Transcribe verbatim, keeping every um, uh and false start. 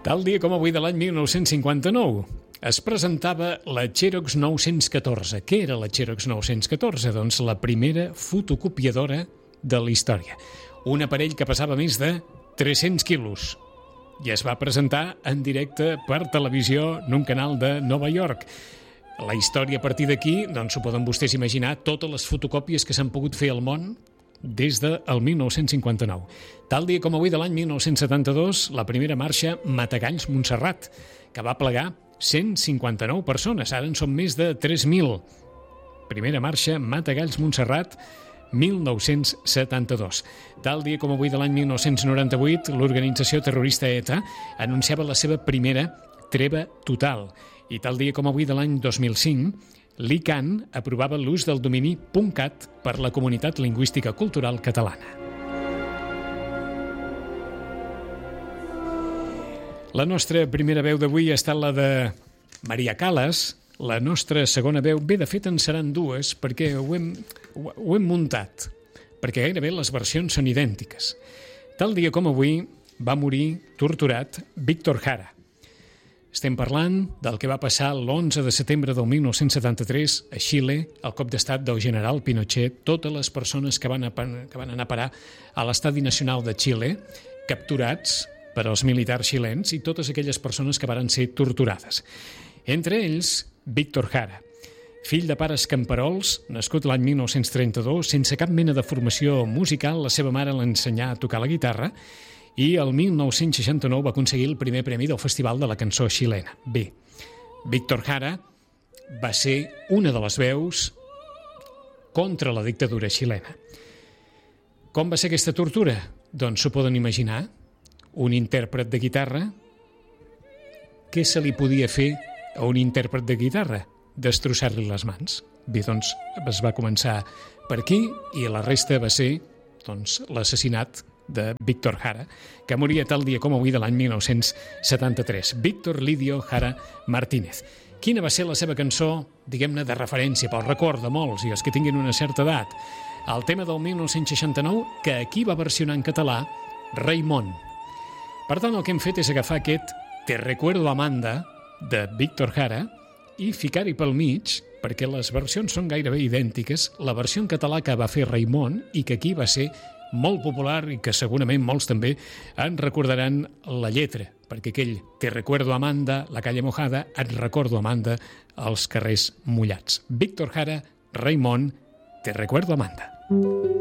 Tal dia com avui de l'any mil nou-cents cinquanta-nou es presentava la Xerox nou-cents catorze. Què era la Xerox nou-cents catorze? Doncs la primera fotocopiadora de la història. Un aparell que pesava més de tres-cents quilos i es va presentar en directe per televisió en un canal de Nova York. La història a partir d'aquí, doncs s'ho poden vostès imaginar, totes les fotocòpies que s'han pogut fer al món des del mil nou-cents cinquanta-nou. Tal dia com avui de l'any mil nou-cents setanta-dos, la primera marxa Matagalls-Montserrat, que va plegar cent cinquanta-nou persones. Ara en són més de tres mil. Primera marxa Matagalls-Montserrat, mil nou-cents setanta-dos. Tal dia com avui de l'any mil nou-cents noranta-vuit, l'organització terrorista ETA anunciava la seva primera treva total. I tal dia com avui de l'any dos mil cinc, l'ICANN aprovava l'ús del domini .cat per la comunitat lingüística cultural catalana. La nostra primera veu d'avui ha estat la de Maria Callas. La nostra segona veu, bé, de fet en seran dues, perquè ho hem, ho hem muntat, perquè gairebé les versions són idèntiques. Tal dia com avui va morir torturat Víctor Jara. Estem parlant del que va passar l'onze de setembre del mil nou-cents setanta-tres a Xile, al cop d'estat del general Pinochet, totes les persones que van, a, que van anar a parar a l'Estadi Nacional de Xile, capturats per als militars xilens, i totes aquelles persones que van ser torturades. Entre ells, Víctor Jara, fill de pares camperols, nascut l'any mil nou-cents trenta-dos, sense cap mena de formació musical, la seva mare l'ensenyà a tocar la guitarra, i el mil nou-cents seixanta-nou va aconseguir el primer premi del Festival de la Cançó Xilena. Bé, Víctor Jara va ser una de les veus contra la dictadura xilena. Com va ser aquesta tortura? Doncs s'ho poden imaginar. Un intèrpret de guitarra. Què se li podia fer a un intèrpret de guitarra? Destrossar-li les mans. Bé, doncs es va començar per aquí i la resta va ser doncs, l'assassinat de Víctor Jara, que moria tal dia com avui de l'any mil nou-cents setanta-tres. Víctor Lidio Jara Martínez. Quina va ser la seva cançó, diguem-ne, de referència, pel record de molts i els que tinguin una certa edat? El tema del mil nou-cents seixanta-nou, que aquí va versionar en català Raimon. Per tant, el que hem fet és agafar aquest Te recuerdo Amanda, de Víctor Jara, i ficar-hi pel mig, perquè les versions són gairebé idèntiques, la versió en català que va fer Raimon i que aquí va ser molt popular i que segurament molts també en recordaran la lletra, perquè aquell Te recuerdo Amanda, la calle mojada, et recordo Amanda, als carrers mullats. Víctor Jara, Raimon, Te recuerdo Amanda.